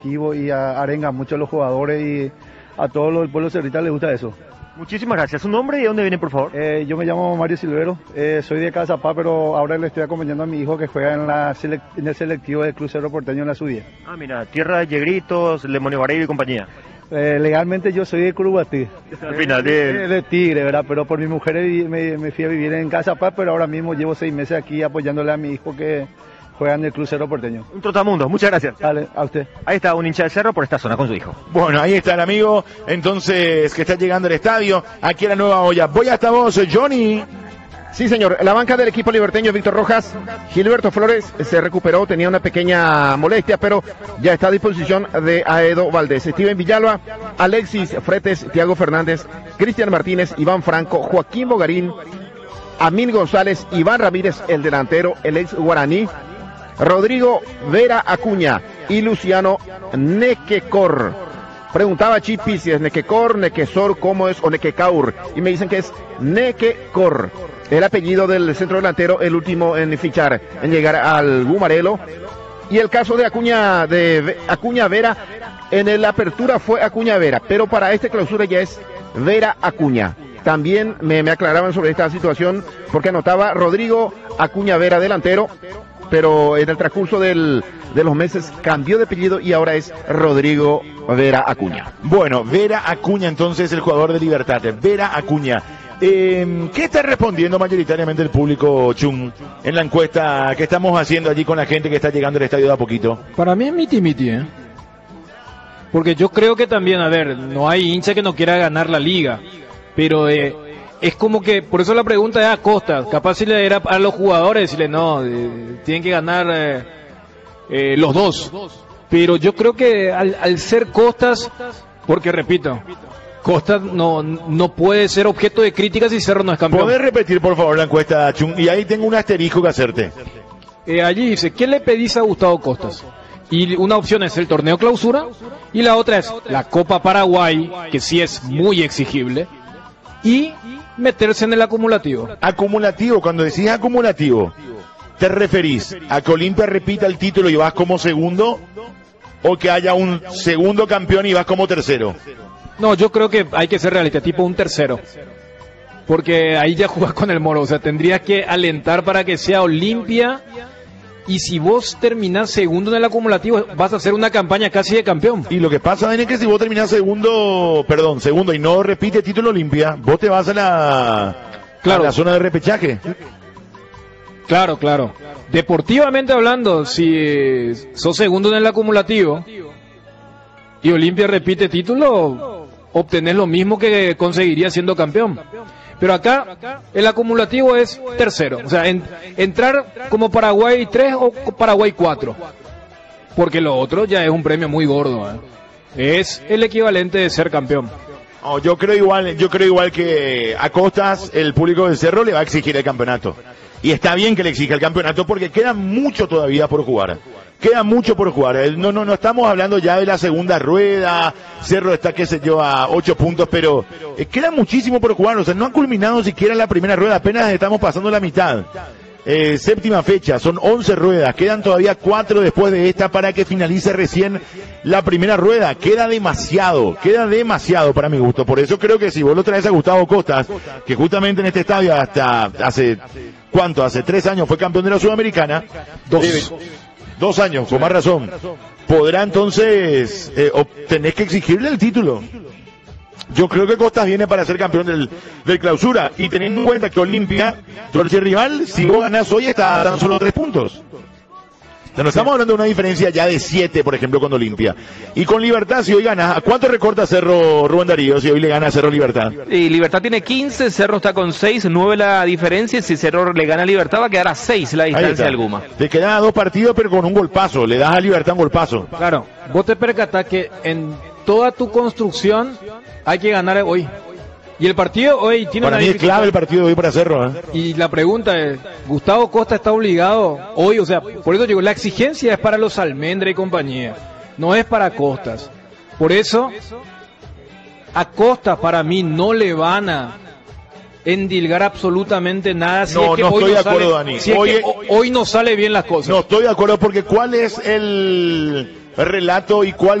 y arenga mucho a los jugadores y a todos los del pueblo cerrita les gusta eso. Muchísimas gracias. ¿Su nombre y de dónde viene, por favor? Yo me llamo Mario Silvero, soy de Cazapá, pero ahora le estoy acompañando a mi hijo que juega en el selectivo del Club Cerro Porteño en la sub-10. Ah, mira, tierra de Yegritos, Lemonio Vareiro y compañía. Legalmente yo soy de Curubatí, Al final de Tigre, ¿verdad? Pero por mi mujer me fui a vivir en Cazapá, pero ahora mismo llevo 6 meses aquí apoyándole a mi hijo que juega en el Club Cerro Porteño. Un trotamundo, muchas gracias. Dale, a usted. Ahí está un hincha de Cerro por esta zona con su hijo. Bueno, ahí está el amigo, entonces, que está llegando al estadio, aquí a la Nueva Olla. Voy hasta vos, Johnny. Sí, señor. La banca del equipo liberteño, Víctor Rojas. Gilberto Flores se recuperó, tenía una pequeña molestia, pero ya está a disposición de Aedo Valdés. Steven Villalba, Alexis Fretes, Tiago Fernández, Cristian Martínez, Iván Franco, Joaquín Bogarín, Amín González, Iván Ramírez, el delantero, el ex guaraní, Rodrigo Vera Acuña y Luciano Nequecor. Preguntaba Chipi si es Nequecor, Nequesor, cómo es, o Nequecaur, y me dicen que es Nequecor, el apellido del centro delantero, el último en fichar, en llegar al Gumarelo. Y el caso de Acuña Vera, en el apertura fue Acuña Vera, pero para este clausura ya es Vera Acuña. También me aclaraban sobre esta situación, porque anotaba Rodrigo Acuña Vera, delantero, pero en el transcurso de los meses cambió de apellido y ahora es Rodrigo Vera Acuña. Bueno, Vera Acuña entonces, el jugador de Libertad, Vera Acuña. ¿Qué está respondiendo mayoritariamente el público, Chum, en la encuesta que estamos haciendo allí con la gente que está llegando al estadio de a poquito? Para mí es miti-miti, porque yo creo que también, a ver, no hay hincha que no quiera ganar la liga, pero es como que, por eso la pregunta es a Costa, capaz si le era a los jugadores, decirle no, tienen que ganar los dos, pero yo creo que al ser Costas, porque repito, Costas no puede ser objeto de críticas si Cerro no es campeón. ¿Podés repetir por favor la encuesta, Chum? Y ahí tengo un asterisco que hacerte. Allí dice, ¿qué le pedís a Gustavo Costas? Y una opción es el torneo clausura, y la otra es la Copa Paraguay, que sí es muy exigible, y meterse en el acumulativo. Acumulativo, cuando decís acumulativo, ¿te referís a que Olimpia repita el título y vas como segundo? ¿O que haya un segundo campeón y vas como tercero? No, yo creo que hay que ser realista, tipo un tercero. Porque ahí ya jugás con el Moro, o sea, tendrías que alentar para que sea Olimpia. Y si vos terminás segundo en el acumulativo, vas a hacer una campaña casi de campeón. Y lo que pasa es que si vos terminás segundo y no repite título Olimpia, vos te vas a la zona de repechaje. Claro. Deportivamente hablando, si sos segundo en el acumulativo y Olimpia repite título, obtenés lo mismo que conseguiría siendo campeón. Pero acá el acumulativo es tercero, o sea, entrar como Paraguay 3 o Paraguay 4, porque lo otro ya es un premio muy gordo, es el equivalente de ser campeón. Oh, yo creo igual que a Costas el público del Cerro le va a exigir el campeonato. Y está bien que le exija el campeonato porque queda mucho todavía por jugar. Queda mucho por jugar. No estamos hablando ya de la segunda rueda. Cerro está, qué sé yo, a 8 puntos, pero queda muchísimo por jugar. O sea, no ha culminado siquiera la primera rueda. Apenas estamos pasando la mitad. Séptima fecha, son 11 ruedas. Quedan todavía 4 después de esta para que finalice recién la primera rueda. Queda demasiado para mi gusto. Por eso creo que si vos lo traes a Gustavo Costas, que justamente en este estadio hasta hace 3 años fue campeón de la Sudamericana. 2 años, con más razón. Podrá entonces, tenés que exigirle el título. Yo creo que Costas viene para ser campeón del clausura. Y teniendo en cuenta que Olimpia, tu rival, si vos ganás hoy, está a tan solo 3 puntos. O sea, no estamos hablando de una diferencia ya de 7, por ejemplo, con Olimpia. Y con Libertad, si hoy gana, ¿a cuánto recorta Cerro, Rubén Darío, si hoy le gana a Cerro Libertad? Y Libertad tiene 15, Cerro está con 6, 9 la diferencia, y si Cerro le gana a Libertad va a quedar a 6 la distancia del Guma. Te quedan a 2 partidos, pero con un golpazo, le das a Libertad un golpazo. Claro, vos te percatás que en toda tu construcción hay que ganar hoy. Y el partido hoy tiene para mí es clave el partido de hoy para Cerro. Y la pregunta es, ¿Gustavo Costa está obligado hoy? O sea, por eso digo, la exigencia es para los Almendra y compañía, no es para Costas. Por eso, a Costas para mí no le van a endilgar absolutamente nada si no, es que no hoy estoy no de acuerdo, sale, Dani. si es que hoy no sale bien las cosas. No estoy de acuerdo porque ¿cuál es el relato y cuál